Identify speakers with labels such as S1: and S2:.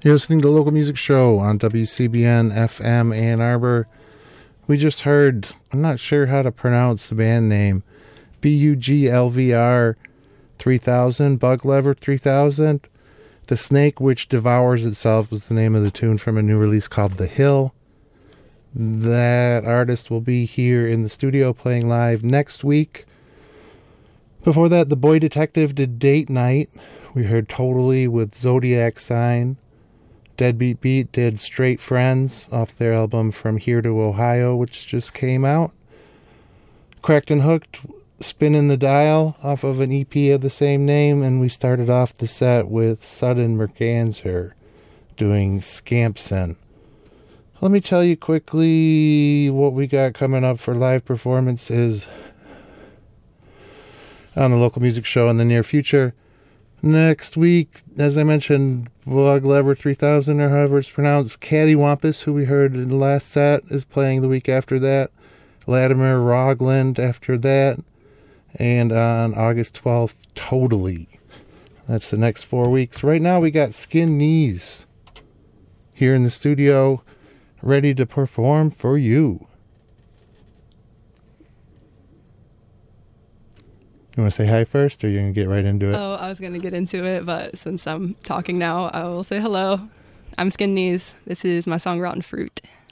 S1: You're listening to the Local Music Show on WCBN FM Ann Arbor. We just heard, I'm not sure how to pronounce the band name, BUGLVR 3000, Bug Lever 3000. The Snake Which Devours Itself was the name of the tune from a new release called The Hill. That artist will be here in the studio playing live next week. Before that, The Boy Detective did Date Night. We heard Totally with Zodiac Sign. Deadbeat Beat did Straight Friends off their album From Here to Ohio, which just came out. Cracked and Hooked, Spinning the Dial off of an EP of the same name. And we started off the set with Sudden Merganser doing Scampson. Let me tell you quickly what we got coming up for live performances on the Local Music Show in the near future. Next week, as I mentioned, Bug Lever 3000, or however it's pronounced, Cattywampus, who we heard in the last set, is playing the week after that. Latimer Rogland after that. And on August 12th, Totally. That's the next 4 weeks. Right now, we got Skin Knees here in the studio, ready to perform for you. You want to say hi first, or you're going to get right into it?
S2: Oh, I was going to get into it, but since I'm talking now, I will say hello. I'm Skin Knees. This is my song Rotten Fruit.